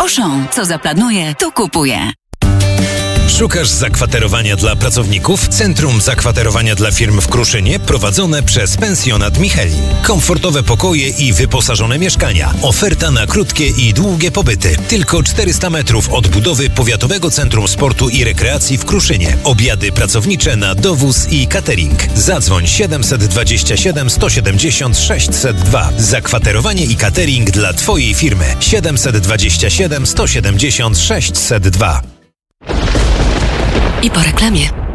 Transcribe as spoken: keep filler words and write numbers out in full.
Auchan. Co zaplanuje, to kupuje. Szukasz zakwaterowania dla pracowników? Centrum Zakwaterowania dla Firm w Kruszynie prowadzone przez Pensjonat Michelin. Komfortowe pokoje i wyposażone mieszkania. Oferta na krótkie i długie pobyty. Tylko czterysta metrów od budowy Powiatowego Centrum Sportu i Rekreacji w Kruszynie. Obiady pracownicze na dowóz i catering. Zadzwoń siedemset dwadzieścia siedem sto siedemdziesiąt sześćset dwa. Zakwaterowanie i catering dla Twojej firmy. siedemset dwadzieścia siedem sto siedemdziesiąt sześćset dwa. I po reklamie.